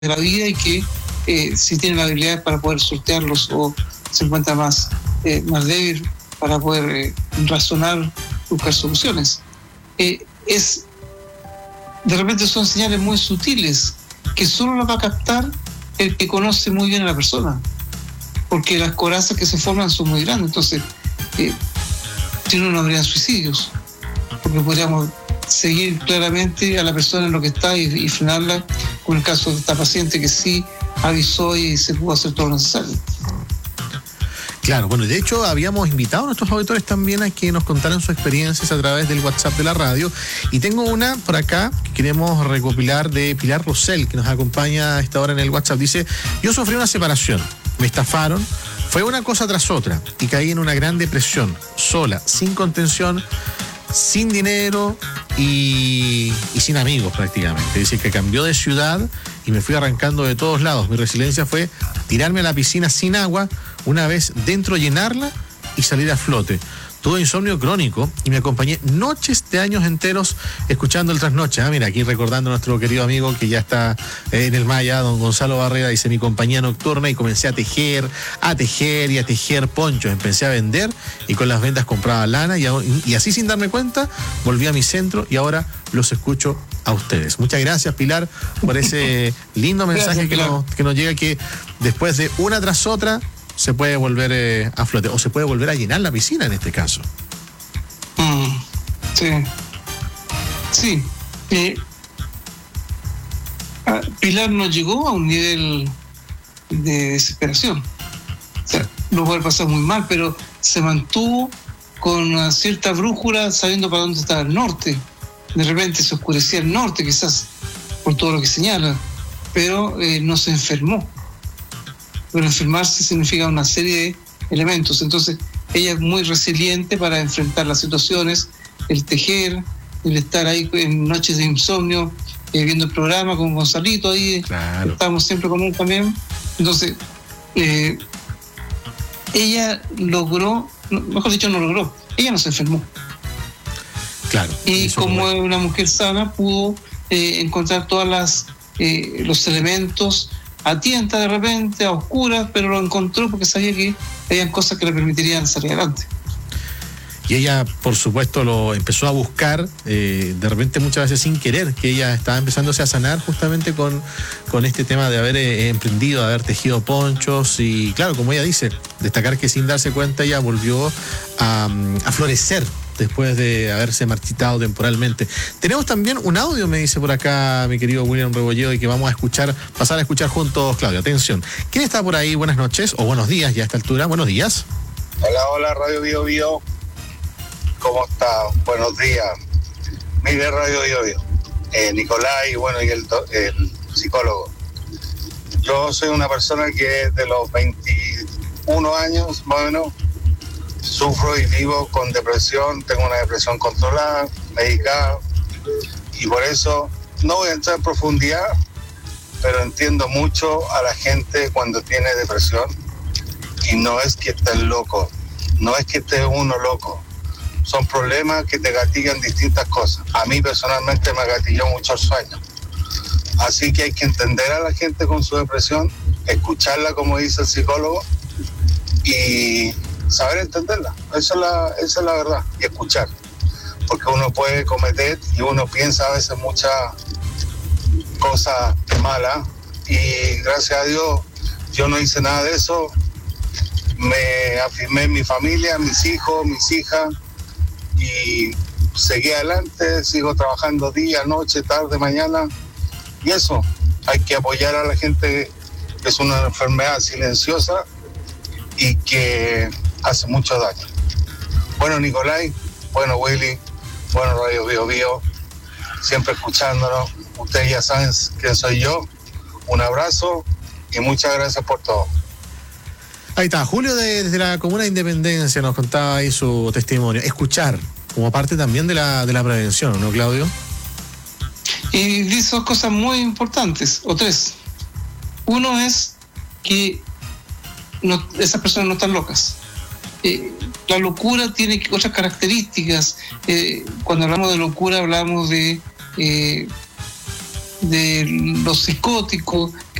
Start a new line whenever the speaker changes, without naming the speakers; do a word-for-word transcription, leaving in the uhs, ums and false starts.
de la vida y que eh, si tiene la habilidad para poder sortearlos o se encuentra más, eh, más débil para poder eh, razonar, buscar soluciones. Eh, es, de repente son señales muy sutiles que solo las va a captar el que conoce muy bien a la persona, porque las corazas que se forman son muy grandes. Entonces, eh, si no, no habrían suicidios, porque podríamos seguir claramente a la persona en lo que está y, y frenarla, con el caso de esta paciente que sí avisó y se pudo hacer todo lo necesario.
Claro, bueno, de hecho habíamos invitado a nuestros auditores también a que nos contaran sus experiencias a través del WhatsApp de la radio, y tengo una por acá que queremos recopilar de Pilar Rosell, que nos acompaña a esta hora en el WhatsApp. Dice: yo sufrí una separación, me estafaron, fue una cosa tras otra y caí en una gran depresión, sola, sin contención, sin dinero y, y sin amigos prácticamente. Dice que cambió de ciudad y me fui arrancando de todos lados. Mi resiliencia fue tirarme a la piscina sin agua, una vez dentro llenarla y salir a flote. Tuve insomnio crónico y me acompañé noches de años enteros escuchando el trasnoche. Ah, mira, aquí recordando a nuestro querido amigo que ya está eh, en el Maya, don Gonzalo Barrera, dice: mi compañía nocturna, y comencé a tejer, a tejer y a tejer ponchos. Empecé a vender y con las ventas compraba lana y, y así sin darme cuenta volví a mi centro y ahora los escucho a ustedes. Muchas gracias, Pilar, por ese lindo mensaje que nos, que nos llega, que después de una tras otra se puede volver eh, a flote, o se puede volver a llenar la piscina en este caso.
Mm, sí. Sí. Eh, Pilar no llegó a un nivel de desesperación. O sea, lo puede pasar muy mal, pero se mantuvo con una cierta brújula, sabiendo para dónde estaba el norte. De repente se oscurecía el norte, quizás por todo lo que señala, pero eh, no se enfermó. Pero enfermarse significa una serie de elementos. Entonces, ella es muy resiliente para enfrentar las situaciones, el tejer, el estar ahí en noches de insomnio, eh, viendo el programa con Gonzalito ahí. Claro. Estábamos siempre con él también. Entonces, eh, ella logró, mejor dicho, no logró, ella no se enfermó.
Claro.
Y como es una mujer sana, pudo eh, encontrar todas las eh, los elementos a tienta de repente, a oscuras, pero lo encontró porque sabía que habían cosas que le permitirían salir adelante.
Y ella, por supuesto, lo empezó a buscar, eh, de repente muchas veces sin querer, que ella estaba empezándose a sanar justamente con, con este tema de haber eh, emprendido, de haber tejido ponchos. Y claro, como ella dice, destacar que sin darse cuenta ella volvió a, a florecer después de haberse marchitado temporalmente. Tenemos también un audio, me dice por acá mi querido William Rebolledo, y que vamos a escuchar, pasar a escuchar juntos, Claudio. Atención. ¿Quién está por ahí? Buenas noches, o buenos días ya a esta altura. Buenos días.
Hola, hola, Radio Bio Bio. ¿Cómo está? Buenos días. Mire, Radio Bio Bio. Eh, Nicolás y bueno, y el, el psicólogo. Yo soy una persona que de los veintiuno años, más o menos, sufro y vivo con depresión. Tengo una depresión controlada, medicada, y por eso no voy a entrar en profundidad, pero entiendo mucho a la gente cuando tiene depresión, y no es que estés loco, no es que esté uno loco, son problemas que te gatillan distintas cosas. A mí personalmente me gatilló mucho el sueño, así que hay que entender a la gente con su depresión, escucharla como dice el psicólogo y saber entenderla. Esa es la, esa es la verdad, y escuchar, porque uno puede cometer y uno piensa a veces muchas cosas malas, y gracias a Dios yo no hice nada de eso. Me afirmé en mi familia, mis hijos, mis hijas, y seguí adelante, sigo trabajando día, noche, tarde, mañana, y eso, hay que apoyar a la gente, que es una enfermedad silenciosa y que hace mucho daño. Bueno, Nicolai, bueno, Willy, bueno, Radio Bio Bio, siempre escuchándonos. Ustedes ya saben quién soy yo. Un abrazo y muchas gracias por todo.
Ahí está, Julio de, desde la Comuna de Independencia nos contaba ahí su testimonio. Escuchar, como parte también de la, de la prevención, ¿no, Claudio?
Y dice dos cosas muy importantes, o tres. Uno es que no, esas personas no están locas. Eh, la locura tiene otras características. Eh, cuando hablamos de locura hablamos de eh, de los psicóticos